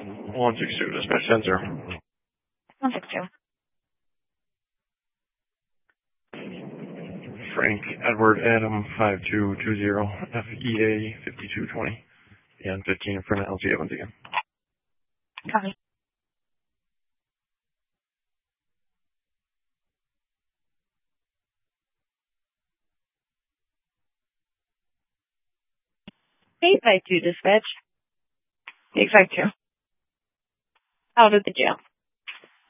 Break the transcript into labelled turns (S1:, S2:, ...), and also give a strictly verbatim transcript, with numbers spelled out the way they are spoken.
S1: one six two, dispatch ten zero.
S2: one six two.
S1: Frank Edward Adam five two two zero F E A fifty-two twenty and fifteen in front of L G Evans again.
S2: Copy. eight five two dispatch. eight five two. Out of the jail.